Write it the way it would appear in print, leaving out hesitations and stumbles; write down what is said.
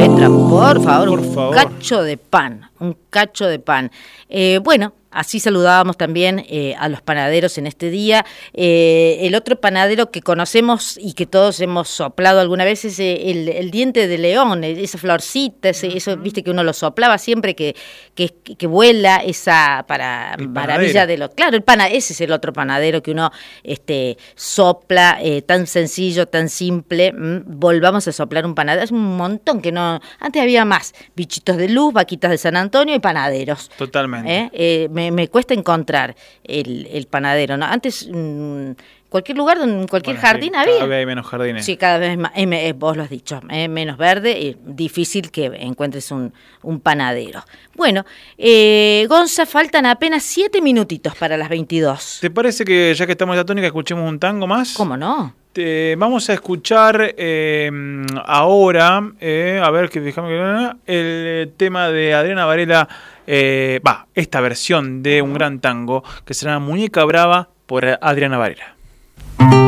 letra, por favor, Por un favor. cacho de pan, un cacho de pan. Bueno, así saludábamos también a los panaderos en este día. El otro panadero que conocemos y que todos hemos soplado alguna vez es el diente de león, esa florcita, eso, viste que uno lo soplaba siempre que vuela esa para maravilla de los... Claro, ese es el otro panadero que uno sopla, tan sencillo, tan simple. Volvamos a soplar un panadero, es un montón que no... Antes había más, bichitos de luz, vaquitas de San Antonio y panaderos. Totalmente. Me cuesta encontrar el panadero, ¿no? Antes, cualquier lugar, en cualquier jardín sí, había. Cada vez hay menos jardines. Sí, cada vez más, vos lo has dicho, menos verde, difícil que encuentres un panadero. Bueno, Gonza, faltan apenas 7 minutitos para las 22. ¿Te parece que ya que estamos en la tónica escuchemos un tango más? ¿Cómo no? Vamos a escuchar ahora, a ver, el tema de Adriana Varela, esta versión de un gran tango que será Muñeca Brava por Adriana Varela.